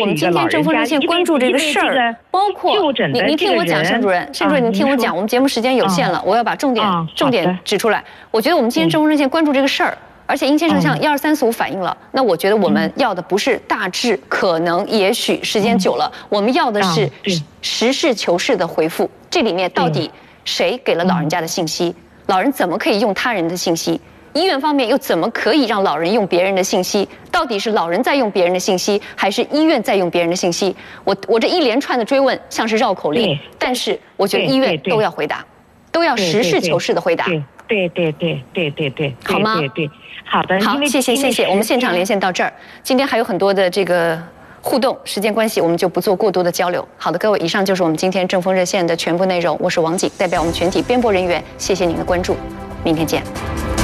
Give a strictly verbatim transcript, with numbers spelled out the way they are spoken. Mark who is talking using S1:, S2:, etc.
S1: 我们今天正风热线关注这个事儿，包括你，您听我讲，盛主任，盛主任，你听我讲，我们节目时间有限了，我要把重点重点指出来。我觉得我们今天正风热线关注这个事儿。而且殷先生向一二三四五反映了，那我觉得我们要的不是大致，可能也许时间久了，我们要的是实事求是的回复。这里面到底谁给了老人家的信息？老人怎么可以用他人的信息？医院方面又怎么可以让老人用别人的信息？到底是老人在用别人的信息，还是医院在用别人的信息？我我这一连串的追问像是绕口令，但是我觉得医院都要回答，都要实事求是的回答。
S2: 对对对对对对，
S1: 好吗？
S2: 对对，好的，
S1: 好，谢谢谢谢，我们现场连线到这儿。今天还有很多的这个互动，时间关系我们就不做过多的交流。好的，各位，以上就是我们今天正风热线的全部内容。我是王景，代表我们全体编播人员，谢谢您的关注，明天见。